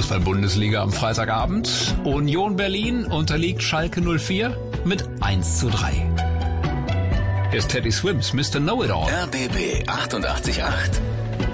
Fußball-Bundesliga am Freitagabend. Union Berlin unterliegt Schalke 04 mit 1:3. Hier ist Teddy Swims, Mr. Know-It-All. RBB 88.8.